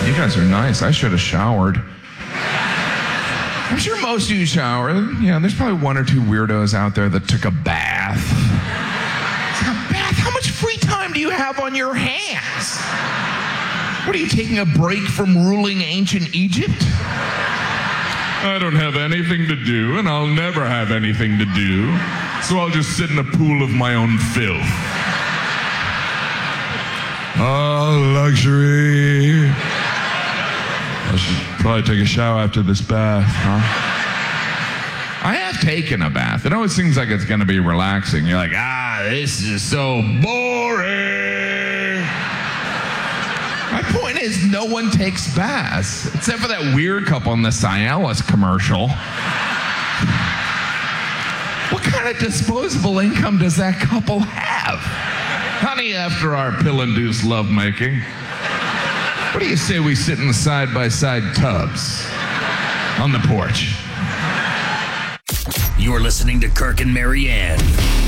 You guys are nice. I should have showered. I'm sure most of you shower. Yeah, there's probably one or two weirdos out there that took a bath. A bath? How much free time do you have on your hands? What are you, taking a break from ruling ancient Egypt? I don't have anything to do, and I'll never have anything to do, so I'll just sit in a pool of my own filth. Oh, luxury. I should probably take a shower after this bath, huh? I have taken a bath. It always seems like it's going to be relaxing. You're like, this is so boring. My point is, no one takes baths, except for that weird couple in the Cialis commercial. What kind of disposable income does that couple have? Honey, after our pill-induced lovemaking, what do you say we sit in the side-by-side tubs on the porch? You're listening to Kirk and Marianne